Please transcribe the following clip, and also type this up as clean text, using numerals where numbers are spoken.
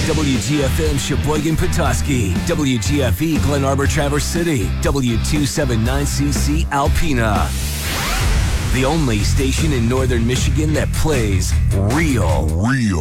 WGFM Sheboygan, Petoskey. WGFE Glen Arbor, Traverse City. W279CC Alpena. The only station in northern Michigan that plays real.